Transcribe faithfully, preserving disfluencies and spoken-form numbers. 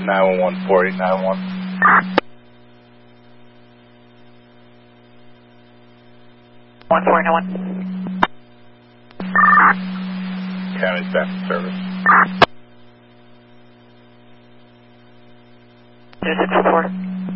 nine one one, four eight nine one. one four nine one. County staff service. zero six four four.